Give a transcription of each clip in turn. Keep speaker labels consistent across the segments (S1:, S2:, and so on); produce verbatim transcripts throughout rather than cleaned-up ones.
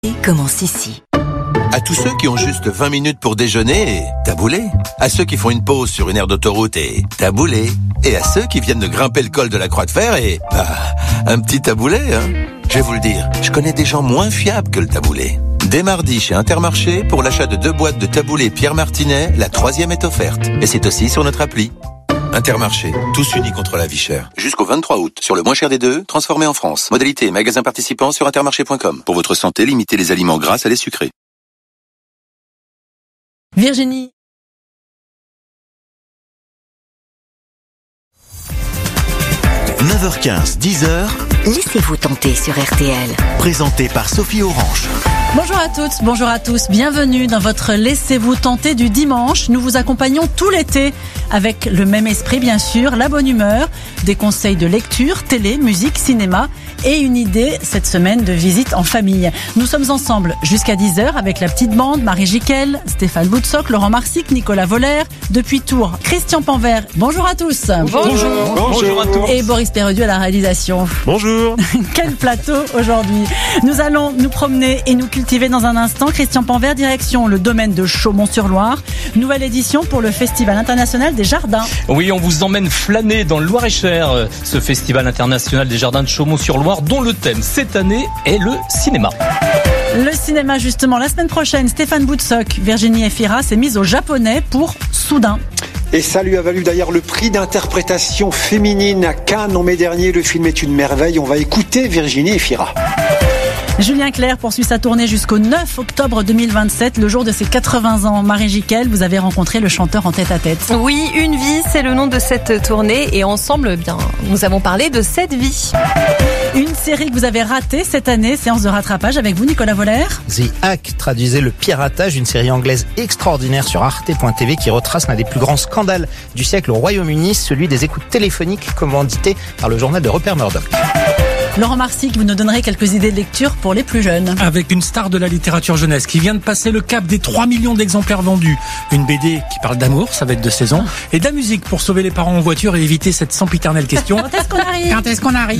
S1: Commence ici.
S2: À tous ceux qui ont juste vingt minutes pour déjeuner et taboulé. À ceux qui font une pause sur une aire d'autoroute et taboulé. Et à ceux qui viennent de grimper le col de la Croix de Fer et... Bah, un petit taboulé, hein. Je vais vous le dire, je connais des gens moins fiables que le taboulé. Dès mardi chez Intermarché, pour l'achat de deux boîtes de taboulé Pierre Martinet, la troisième est offerte. Et c'est aussi sur notre appli. Intermarché, tous unis contre la vie chère. Jusqu'au vingt-trois août, sur le moins cher des deux, transformé en France. Modalité et magasin participant sur intermarché point com. Pour votre santé, limitez les aliments gras à les sucrés.
S3: Virginie.
S4: neuf heures quinze, dix heures.
S1: Laissez-vous tenter sur R T L.
S4: Présenté par Sophie Orange.
S3: Bonjour à toutes, bonjour à tous, bienvenue dans votre Laissez-vous tenter du dimanche. Nous vous accompagnons tout l'été avec le même esprit bien sûr, la bonne humeur, des conseils de lecture, télé, musique, cinéma et une idée cette semaine de visite en famille. Nous sommes ensemble jusqu'à dix heures avec la petite bande, Marie Giquel, Stéphane Boutsock, Laurent Marsic, Nicolas Voller, depuis Tours, Christian Panvert. Bonjour à tous.
S5: Bonjour. Bonjour. Bonjour à tous.
S3: Et Boris Perrudu à la réalisation.
S5: Bonjour.
S3: Quel plateau aujourd'hui. Nous allons nous promener et nous cultiver dans un instant. Christian Panvert, direction le domaine de Chaumont-sur-Loire. Nouvelle édition pour le Festival international des jardins.
S6: Oui, on vous emmène flâner dans le Loir-et-Cher, ce Festival international des jardins de Chaumont-sur-Loire, dont le thème cette année est le cinéma.
S3: Le cinéma, justement, la semaine prochaine, Stéphane Boutsock, Virginie Efira s'est mise au japonais pour Soudain.
S7: Et ça lui a valu d'ailleurs le prix d'interprétation féminine à Cannes en mai dernier. Le film est une merveille. On va écouter Virginie Efira.
S3: Julien Clerc poursuit sa tournée jusqu'au neuf octobre deux mille vingt-sept, le jour de ses quatre-vingts ans. Marie Giquel, vous avez rencontré le chanteur en tête-à-tête.
S8: Oui, Une vie, c'est le nom de cette tournée. Et ensemble, bien, nous avons parlé de cette vie.
S3: Une série que vous avez ratée cette année, séance de rattrapage avec vous, Nicolas Voller.
S9: The Hack traduisait le piratage, une série anglaise extraordinaire sur arte point t v qui retrace l'un des plus grands scandales du siècle au Royaume-Uni, celui des écoutes téléphoniques commanditées par le journal de Rupert Murdoch.
S3: Laurent Marsic, vous nous donnerez quelques idées de lecture pour les plus jeunes.
S10: Avec une star de la littérature jeunesse qui vient de passer le cap des trois millions d'exemplaires vendus. Une B D qui parle d'amour, ça va être de seize ans. Et de la musique pour sauver les parents en voiture et éviter cette sempiternelle question.
S3: Quand est-ce qu'on arrive ?
S10: Quand est-ce qu'on arrive ?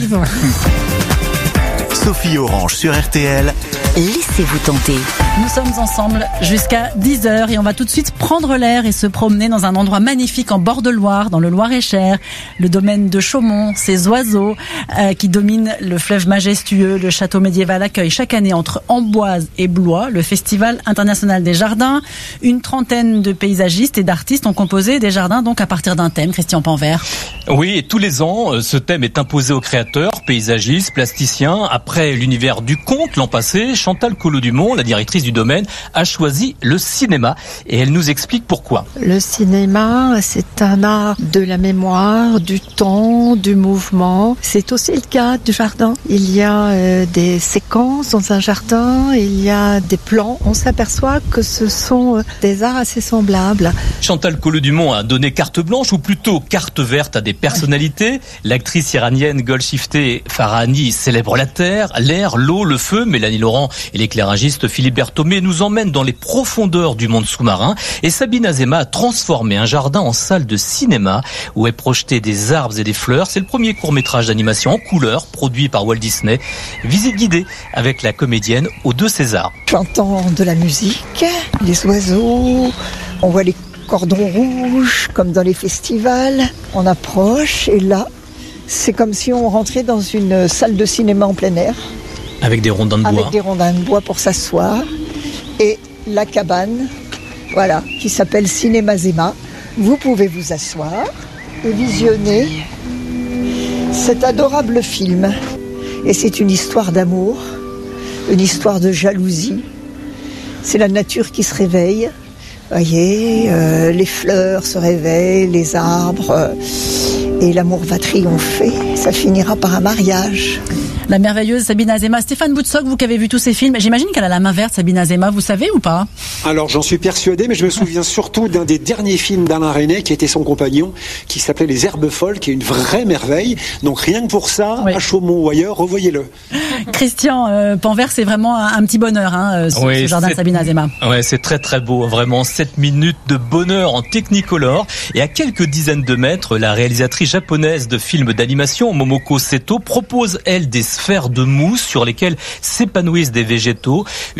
S4: Sophie Orange sur R T L.
S1: Laissez-vous tenter.
S3: Nous sommes ensemble jusqu'à dix heures et on va tout de suite prendre l'air et se promener dans un endroit magnifique en bord de Loire, dans le Loir-et-Cher, le domaine de Chaumont, ces oiseaux euh, qui dominent le fleuve majestueux. Le château médiéval accueille chaque année entre Amboise et Blois le Festival international des jardins. Une trentaine de paysagistes et d'artistes ont composé des jardins donc à partir d'un thème. Christian Panvert.
S6: Oui, et tous les ans, ce thème est imposé aux créateurs, paysagistes, plasticiens. Après l'univers du conte l'an passé, Chantal Collot-Dumont, la directrice du domaine, a choisi le cinéma et elle nous explique pourquoi.
S11: Le cinéma, c'est un art de la mémoire, du temps, du mouvement. C'est aussi le cas du jardin. Il y a euh, des séquences dans un jardin, il y a des plans. On s'aperçoit que ce sont euh, des arts assez semblables.
S6: Chantal Collot-Dumont a donné carte blanche ou plutôt carte verte à des personnalités. L'actrice iranienne Golshifteh Farahani célèbre la terre, l'air, l'eau, le feu. Mélanie Laurent et l'éclairagiste Philippe Berthomé nous emmènent dans les profondeurs du monde sous-marin. Et Sabine Azema a transformé un jardin en salle de cinéma où est projeté des arbres et des fleurs. C'est le premier court-métrage d'animation en couleur produit par Walt Disney. Visite guidée avec la comédienne aux deux Césars.
S11: J'entends de la musique, les oiseaux, on voit les cordons rouges comme dans les festivals. On approche et là, c'est comme si on rentrait dans une salle de cinéma en plein air.
S6: Avec des rondins de bois.
S11: Avec des rondins de bois pour s'asseoir. Et la cabane, voilà, qui s'appelle Cinéma Zema. Vous pouvez vous asseoir et visionner cet adorable film. Et c'est une histoire d'amour, une histoire de jalousie. C'est la nature qui se réveille. Vous voyez, euh, les fleurs se réveillent, les arbres, euh, et l'amour va triompher. Ça finira par un mariage.
S3: La merveilleuse Sabine Azema. Stéphane Boutsock, vous qui avez vu tous ces films, j'imagine qu'elle a la main verte, Sabine Azema, vous savez ou pas ?
S7: Alors j'en suis persuadé, mais je me souviens surtout d'un des derniers films d'Alain Resnais qui était son compagnon, qui s'appelait Les Herbes Folles, qui est une vraie merveille. Donc rien que pour ça, oui. À Chaumont ou ailleurs, revoyez-le.
S3: Christian euh, Panvert, c'est vraiment un, un petit bonheur, hein, ce,
S6: oui,
S3: ce jardin de Sabine Azema.
S6: Ouais, c'est très très beau, vraiment sept minutes de bonheur en Technicolor. Et à quelques dizaines de mètres, la réalisatrice japonaise de films d'animation, Momoko Seto, propose, elle, des sphères de mousse sur lesquelles s'épanouissent des végétaux.